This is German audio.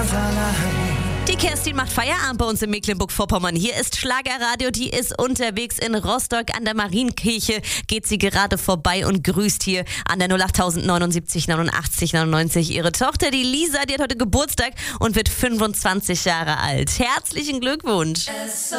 Die Kerstin macht Feierabend bei uns in Mecklenburg-Vorpommern. Hier ist Schlagerradio, die ist unterwegs in Rostock an der Marienkirche. Geht sie gerade vorbei und grüßt hier an der 08000 79 89 99 ihre Tochter, die Lisa, die hat heute Geburtstag und wird 25 Jahre alt. Herzlichen Glückwunsch.